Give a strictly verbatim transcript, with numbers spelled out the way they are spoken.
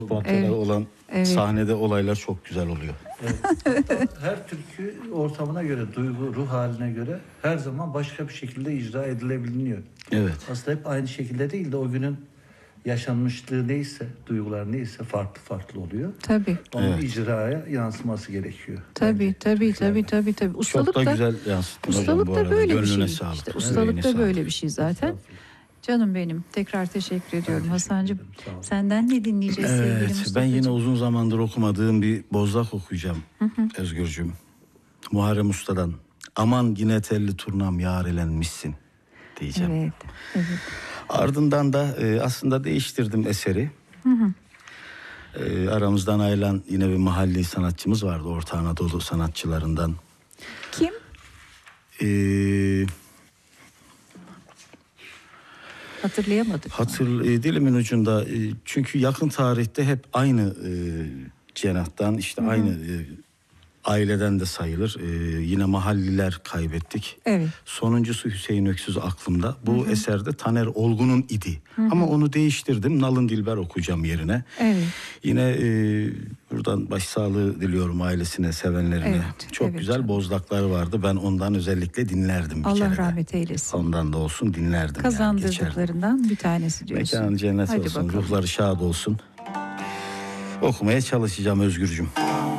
Kontrol Evet. olan Evet. sahnede olaylar çok güzel oluyor. Evet. Her türkü ortamına göre, duygu, ruh haline göre her zaman başka bir şekilde icra edilebiliyor. Evet. Aslında hep aynı şekilde değil de o günün yaşanmışlığı neyse, duygular neyse farklı farklı oluyor. Tabii. Onun Evet. icraya yansıması gerekiyor. Tabii, Bence tabii, türkülerde. tabii, tabii, tabii. Ustalık Çok da da, güzel yansıttın hocam ustalık bu da arada. böyle bir Gönlüne şey. sağlık. İşte yüreğine ustalık da sağlık. böyle bir şey zaten. Canım benim. Tekrar teşekkür ediyorum teşekkür Hasan'cığım. ederim, sağ olun. Senden ne dinleyeceğiz sevgili Evet, ben Mustafa'cığım? yine uzun zamandır okumadığım bir bozlak okuyacağım Özgürcüğüm. Muharrem Usta'dan. Aman yine telli turnam yar elenmişsin diyeceğim. Evet, evet. Ardından da e, aslında değiştirdim eseri. E, aramızdan ayrılan yine bir mahalli sanatçımız vardı. Orta Anadolu sanatçılarından. Kim? E, Hatırlayamadık. hatır e, dilimin ucunda. E, çünkü yakın tarihte hep aynı e, cenahtan işte aynı e, aileden de sayılır. E, yine mahalliler kaybettik. Evet. Sonuncusu Hüseyin Öksüz aklımda. Bu eserde Taner Olgun'un idi. Ama onu değiştirdim. Nalın Dilber okuyacağım yerine. Evet. Yine e, buradan başsağlığı diliyorum ailesine, sevenlerine. Evet, Çok evet güzel canım. bozlakları vardı. Ben ondan özellikle dinlerdim bir Allah kere de. rahmet eylesin. Ondan da olsun dinlerdim. yani, geçerdim. Kazandırdıklarından bir tanesi diyorsun. Mekanı cennet Hadi olsun, bakalım. ruhları şad olsun. Okumaya çalışacağım Özgürcüm.